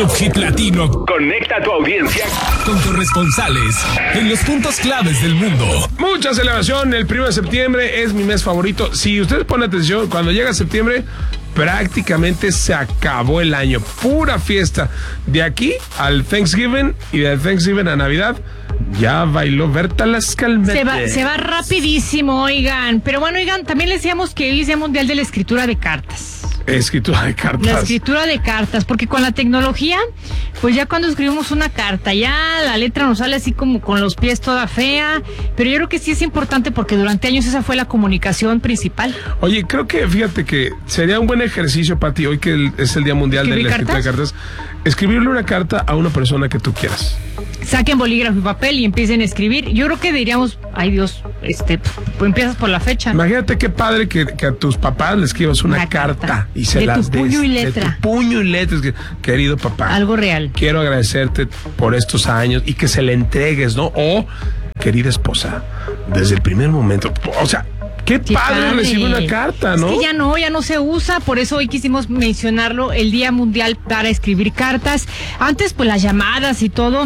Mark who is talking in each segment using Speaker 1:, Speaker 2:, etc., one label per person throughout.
Speaker 1: Club Hit Latino conecta a tu audiencia con corresponsales en los puntos claves del mundo.
Speaker 2: Mucha celebración, el 1 de septiembre es mi mes favorito. Si ustedes ponen atención, cuando llega septiembre, prácticamente se acabó el año. Pura fiesta. De aquí al Thanksgiving y de Thanksgiving a Navidad, ya bailó Berta Las Calmetes.
Speaker 3: Se va rapidísimo, oigan. Pero bueno, oigan, también les decíamos que hoy es Día Mundial de la Escritura de Cartas.
Speaker 2: Escritura de cartas.
Speaker 3: La escritura de cartas, porque con la tecnología, pues ya cuando escribimos una carta, ya la letra nos sale así como con los pies toda fea, pero yo creo que sí es importante porque durante años esa fue la comunicación principal.
Speaker 2: Oye, creo que, fíjate que sería un buen ejercicio para ti, hoy que es el Día Mundial de la Escritura de Cartas, escribirle una carta a una persona que tú quieras.
Speaker 3: Saquen bolígrafo y papel y empiecen a escribir. Yo creo que diríamos, ay Dios, pues empiezas por la fecha.
Speaker 2: Imagínate qué padre que a tus papás le escribas una carta y se las des.
Speaker 3: De tu puño y letra.
Speaker 2: De tu puño y letra. Querido papá.
Speaker 3: Algo real.
Speaker 2: Quiero agradecerte por estos años y que se le entregues, ¿no? O, querida esposa, desde el primer momento, o sea, qué padre recibir una carta, ¿no?
Speaker 3: Es que ya no se usa, por eso hoy quisimos mencionarlo, el Día Mundial para escribir cartas. Antes, pues las llamadas y todo,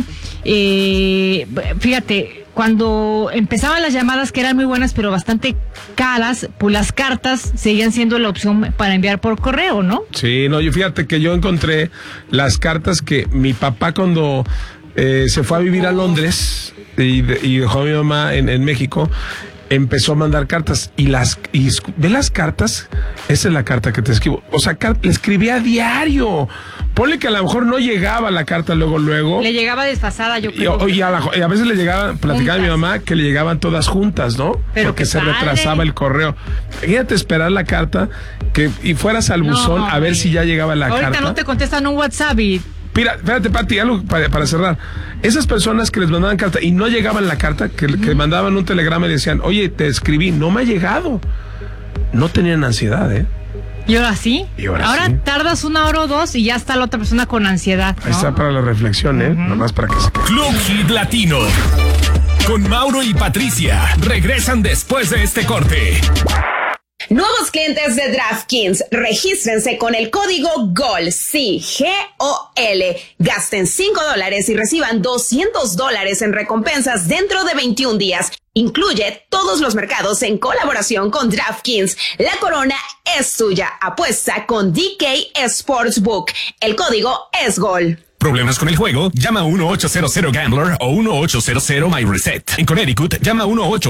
Speaker 3: fíjate, cuando empezaban las llamadas que eran muy buenas pero bastante caras, pues las cartas seguían siendo la opción para enviar por correo, ¿no?
Speaker 2: Sí, no, fíjate que yo encontré las cartas que mi papá cuando se fue a vivir a Londres y dejó a mi mamá en México, empezó a mandar cartas y de las cartas, esa es la carta que te escribo. O sea, le escribía a diario. Ponle que a lo mejor no llegaba la carta luego. Le
Speaker 3: llegaba desfasada, yo creo.
Speaker 2: Y a veces le llegaban, platicaba mi mamá, que le llegaban todas juntas, ¿no?
Speaker 3: Pero
Speaker 2: porque se retrasaba el correo. Imagínate esperar la carta y fueras al buzón a ver si ya llegaba la carta.
Speaker 3: Ahorita no te contestan un WhatsApp y...
Speaker 2: Mira, espérate, Pati, algo para cerrar. Esas personas que les mandaban carta y no llegaban la carta, que mandaban un telegrama y decían, oye, te escribí, no me ha llegado. No tenían ansiedad, ¿eh?
Speaker 3: ¿Y ahora sí? Ahora sí. Tardas 1 hora o 2 y ya está la otra persona con ansiedad, ¿no?
Speaker 2: Ahí está para la reflexión, ¿eh? Nomás para que se quede.
Speaker 1: Club Hit Latino. Con Mauro y Patricia. Regresan después de este corte.
Speaker 4: Nuevos clientes de DraftKings, regístrense con el código GOL, sí, G-O-L. Gasten $5 y reciban $200 en recompensas dentro de 21 días. Incluye todos los mercados en colaboración con DraftKings. La corona es tuya. Apuesta con DK Sportsbook. El código es GOL.
Speaker 1: ¿Problemas con el juego? Llama a 1-800-GAMBLER o 1-800-MyReset. En Connecticut, llama a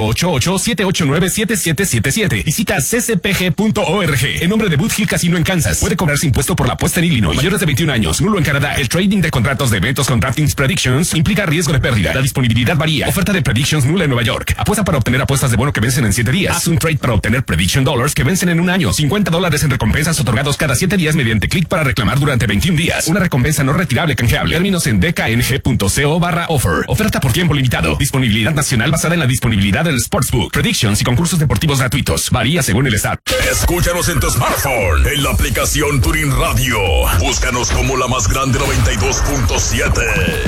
Speaker 1: 1-888-789-7777. Visita ccpg.org. En nombre de Boot Hill Casino en Kansas. Puede cobrarse impuesto por la apuesta en Illinois. Mayores de 21 años. Nulo en Canadá. El trading de contratos de eventos con DraftKings Predictions implica riesgo de pérdida. La disponibilidad varía. Oferta de Predictions nula en Nueva York. Apuesta para obtener apuestas de bono que vencen en 7 días. Haz un trade para obtener Prediction Dollars que vencen en un año. $50 en recompensas otorgados cada 7 días mediante clic para reclamar durante 21 días. Una recompensa no retirable canjeable. Términos en dkng.co/offer. Oferta por tiempo limitado. Disponibilidad nacional basada en la disponibilidad del Sportsbook. Predictions y concursos deportivos gratuitos. Varía según el estado.
Speaker 5: Escúchanos en tu smartphone, en la aplicación Tuning Radio. Búscanos como la más grande 92.7.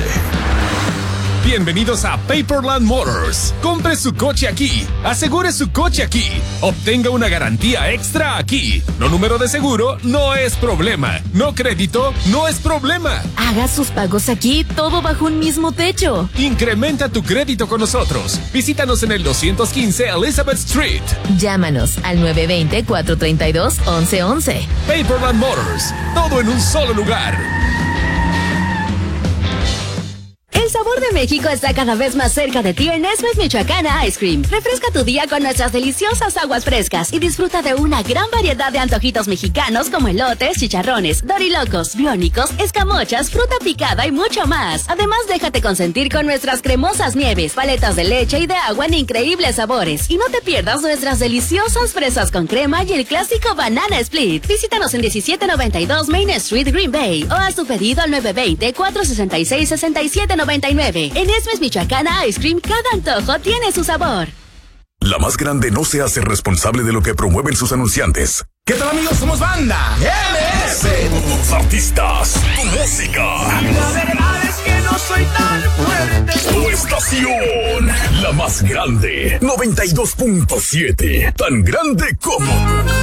Speaker 1: Bienvenidos a Paperland Motors. Compre su coche aquí. Asegure su coche aquí. Obtenga una garantía extra aquí. No número de seguro, no es problema. No crédito, no es problema.
Speaker 6: Haga sus pagos aquí, todo bajo un mismo techo.
Speaker 1: Incrementa tu crédito con nosotros. Visítanos en el 215 Elizabeth Street.
Speaker 6: Llámanos al 920-432-1111.
Speaker 1: Paperland Motors. Todo en un solo lugar.
Speaker 7: El sabor de México está cada vez más cerca de ti en Nesmes Michoacana Ice Cream. Refresca tu día con nuestras deliciosas aguas frescas y disfruta de una gran variedad de antojitos mexicanos como elotes, chicharrones, dorilocos, biónicos, escamochas, fruta picada y mucho más. Además, déjate consentir con nuestras cremosas nieves, paletas de leche y de agua en increíbles sabores. Y no te pierdas nuestras deliciosas fresas con crema y el clásico banana split. Visítanos en 1792 Main Street, Green Bay, o haz tu pedido al 920-466-6799. En Esmes Michoacana Ice Cream, cada antojo tiene su sabor.
Speaker 5: La más grande no se hace responsable de lo que promueven sus anunciantes.
Speaker 8: ¿Qué tal, amigos? Somos Banda MS.
Speaker 5: Tus artistas, tu música.
Speaker 8: La verdad es que no soy tan fuerte.
Speaker 5: Tu estación, la más grande, 92.7. Tan grande como...